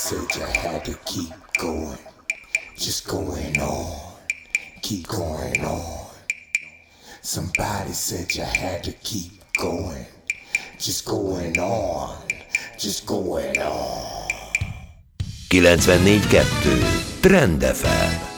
said you had to keep going, just going on, keep going on. Somebody said you had to keep going, just going on, just going on. 94.2 Trend FM.